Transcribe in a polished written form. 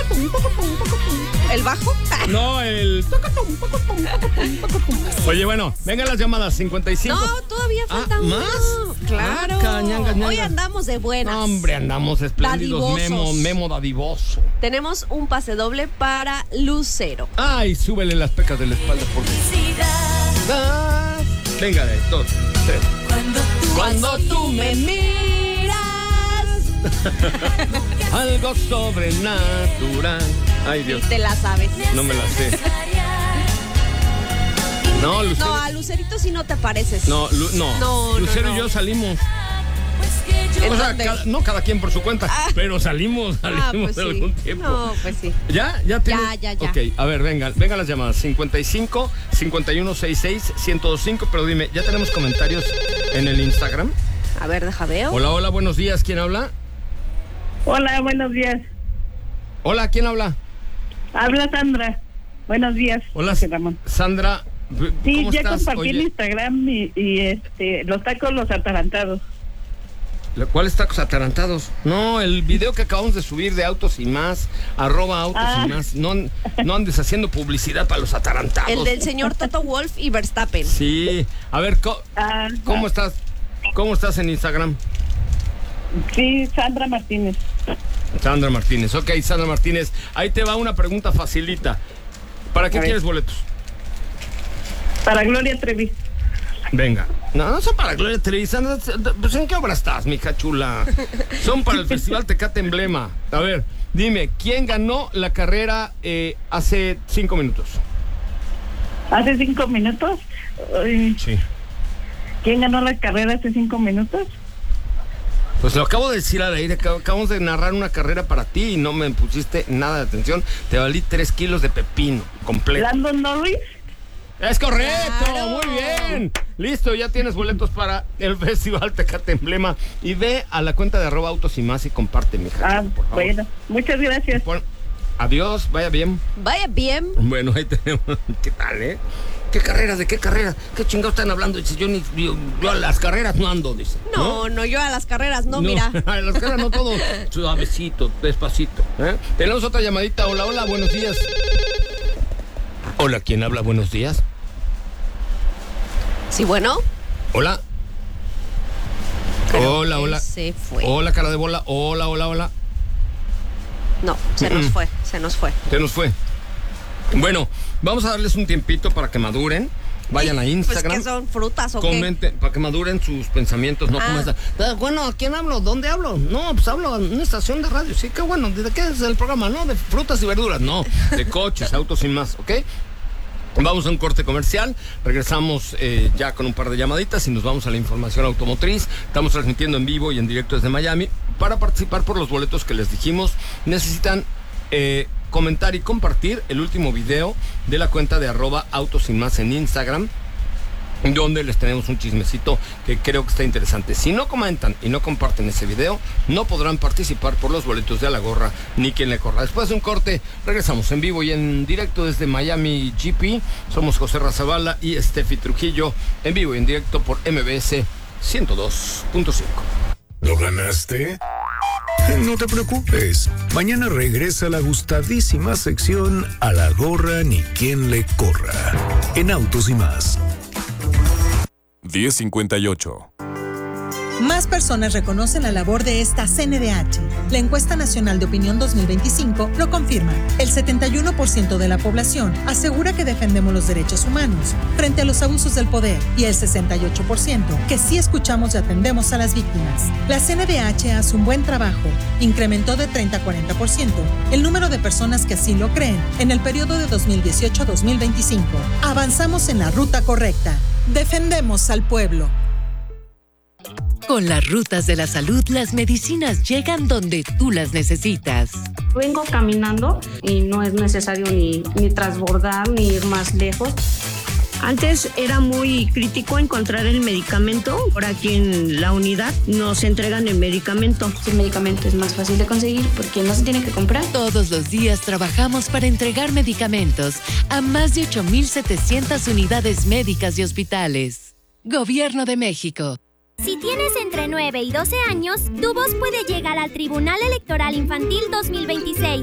¿El bajo? No, el... Oye, bueno, vengan las llamadas 55. No, todavía falta uno. ¿Más? Claro. Ñanga. Hoy andamos de buenas. Hombre, andamos espléndidos. Dadivosos. Memo dadivoso. Tenemos un pase doble para Lucero. Ay, súbele las pecas de la espalda porque... Venga, 2, 3. Cuando tú me miras. Algo sobrenatural. Ay, Dios. Te la sabes. No me la sé. No, Lucero. No, a Lucerito sí no te pareces. No. Lucero y yo salimos. O sea, no cada quien por su cuenta, pero salimos pues algún tiempo. No, pues sí. ¿Ya? Ya. Ok, a ver, vengan las llamadas. 55 51 66 1025. Pero dime, ¿ya tenemos comentarios en el Instagram? A ver, deja veo. Hola, buenos días. ¿Quién habla? Hola, buenos días. Hola, ¿quién habla? Habla Sandra. Buenos días. Hola, José Ramón. Sandra. Sí, ¿Cómo ya estás? compartí en Instagram y los tacos los atarantados. ¿Cuáles tacos atarantados? No, el video que acabamos de subir de Autos y Más, @Autos y Más. No andes haciendo publicidad para los atarantados. El del señor Toto Wolff y Verstappen. Sí. A ver, ¿cómo estás? ¿Cómo estás en Instagram? Sí, Sandra Martínez. Sandra Martínez. Ok, Sandra Martínez. Ahí te va una pregunta facilita. ¿Para qué quieres boletos? Para Gloria Trevi. Venga. No son para Gloria Trevi. Sandra, pues ¿en qué obra estás, mija chula? Son para el Festival Tecate Emblema. A ver, dime, ¿quién ganó la carrera hace 5 minutos? ¿Hace 5 minutos? Sí. ¿Quién ganó la carrera hace 5 minutos? Pues lo acabo de decir al aire, acabamos de narrar una carrera para ti y no me pusiste nada de atención. Te valí 3 kilos de pepino completo. ¿Landon Norris? ¡Es correcto! ¡Claro! ¡Muy bien! Listo, ya tienes boletos para el Festival Tecate Emblema. Y ve a la cuenta de @Autos y Más y comparte, mija. Por favor. Bueno, muchas gracias. Adiós, vaya bien. Vaya bien. Bueno, ahí tenemos. ¿Qué tal, ¿Qué carreras? ¿De qué carreras? ¿Qué chingados están hablando? Dice, yo a las carreras no ando, dice. No, yo a las carreras no, mira. A las carreras no todo. Suavecito, despacito. Tenemos otra llamadita. Hola, buenos días. Hola, ¿quién habla? Buenos días. Sí, bueno. Hola. Creo Hola. Se fue. Hola, cara de bola. Hola. No, se nos fue. Se nos fue. Bueno, vamos a darles un tiempito para que maduren. Vayan a Instagram. Pues que son frutas o comenten, para que maduren sus pensamientos, no como esta. Bueno, ¿a quién hablo? ¿Dónde hablo? No, pues hablo en una estación de radio. Sí, qué bueno. ¿De qué es el programa? No, de frutas y verduras. No, de coches, autos y más, ¿ok? Vamos a un corte comercial, regresamos ya con un par de llamaditas y nos vamos a la información automotriz. Estamos transmitiendo en vivo y en directo desde Miami. Para participar por los boletos que les dijimos, necesitan comentar y compartir el último video de la cuenta de @Autos y Más en Instagram, donde les tenemos un chismecito que creo que está interesante. Si no comentan y no comparten ese video, no podrán participar por los boletos de A la Gorra ni quien le corra. Después de un corte, regresamos en vivo y en directo desde Miami GP. Somos José Razabala y Steffi Trujillo, en vivo y en directo por MBS 102.5. ¿Lo ganaste? No te preocupes. Mañana regresa la gustadísima sección A la Gorra ni quien le corra, en Autos y Más. 10:58. Más personas reconocen la labor de esta CNDH. La encuesta nacional de opinión 2025 lo confirma. El 71% de la población asegura que defendemos los derechos humanos frente a los abusos del poder y el 68% que sí escuchamos y atendemos a las víctimas. La CNDH hace un buen trabajo. Incrementó de 30 a 40% el número de personas que así lo creen en el periodo de 2018 a 2025. Avanzamos en la ruta correcta. Defendemos al pueblo. Con las rutas de la salud, las medicinas llegan donde tú las necesitas. Vengo caminando y no es necesario ni transbordar ni ir más lejos. Antes era muy crítico encontrar el medicamento. Por aquí en la unidad nos entregan el medicamento. El medicamento es más fácil de conseguir porque no se tiene que comprar. Todos los días trabajamos para entregar medicamentos a más de 8,700 unidades médicas y hospitales. Gobierno de México. Si tienes entre 9 y 12 años, tu voz puede llegar al Tribunal Electoral Infantil 2026.